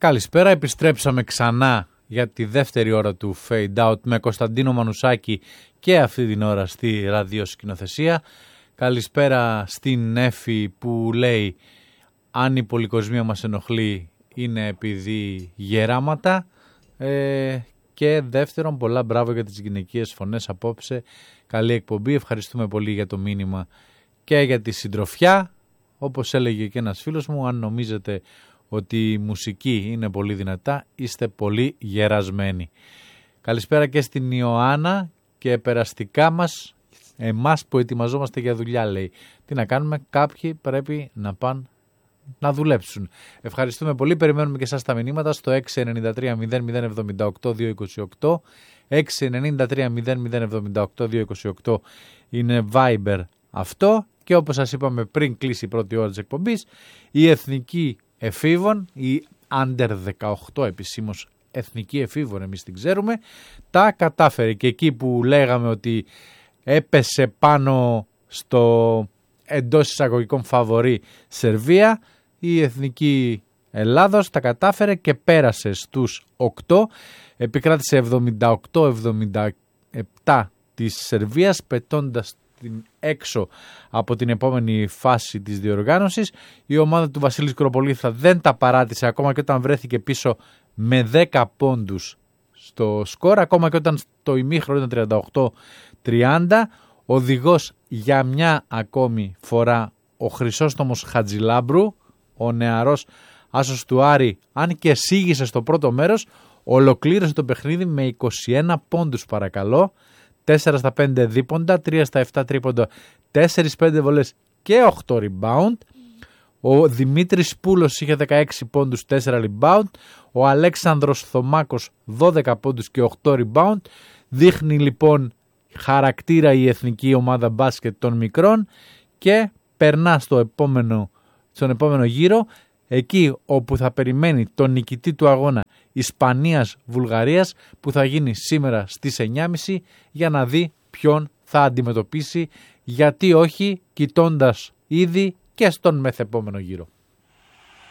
Καλησπέρα, επιστρέψαμε ξανά για τη δεύτερη ώρα του Fade Out με Κωνσταντίνο Μανουσάκη και αυτή την ώρα στη ραδιοσκηνοθεσία. Καλησπέρα στην Εφη που λέει αν η πολυκοσμία μας ενοχλεί είναι επειδή γεράματα. Και δεύτερον, πολλά μπράβο για τις γυναικείες φωνές απόψε. Καλή εκπομπή, ευχαριστούμε πολύ για το μήνυμα και για τη συντροφιά. Όπως έλεγε και ένας φίλος μου, αν νομίζετε ότι η μουσική είναι πολύ δυνατά, είστε πολύ γερασμένοι. Καλησπέρα και στην Ιωάννα και περαστικά μας, εμάς που ετοιμαζόμαστε για δουλειά, λέει. Τι να κάνουμε, κάποιοι πρέπει να πάνε να δουλέψουν. Ευχαριστούμε πολύ, περιμένουμε και εσάς τα μηνύματα στο 693 0078 228. 693 0078 228 είναι Viber αυτό, και όπως σας είπαμε πριν κλείσει η πρώτη ώρα της εκπομπής, η Εθνική Εφήβων, η Under 18 επισήμως Εθνική Εφήβων, εμείς την ξέρουμε, τα κατάφερε, και εκεί που λέγαμε ότι έπεσε πάνω στο εντός εισαγωγικών φαβορί Σερβία, η Εθνική Ελλάδος τα κατάφερε και πέρασε στους 8, επικράτησε 78-77 της Σερβίας, πετώντας την έξω από την επόμενη φάση της διοργάνωσης. Η ομάδα του Βασίλη Σκροπολίθα δεν τα παράτησε ακόμα και όταν βρέθηκε πίσω με 10 πόντους στο σκορ, ακόμα και όταν το ημίχρονο ήταν 38-30. Οδηγός για μια ακόμη φορά ο Χρυσόστομος Χατζηλάμπρου, ο νεαρός άσος του Άρη, αν και σίγησε στο πρώτο μέρος, ολοκλήρωσε το παιχνίδι με 21 πόντους παρακαλώ, 4 στα 5 δίποντα, 3 στα 7 τρίποντα, 4-5 βολές και 8 rebound. Ο Δημήτρης Πούλος είχε 16 πόντους, 4 rebound. Ο Αλέξανδρος Θωμάκος 12 πόντους και 8 rebound. Δείχνει λοιπόν χαρακτήρα η εθνική ομάδα μπάσκετ των μικρών και περνά στον επόμενο γύρο, εκεί όπου θα περιμένει τον νικητή του αγώνα Ισπανίας-Βουλγαρίας, που θα γίνει σήμερα στις 9.30, για να δει ποιον θα αντιμετωπίσει, γιατί όχι, κοιτώντας ήδη και στον μεθεπόμενο γύρο.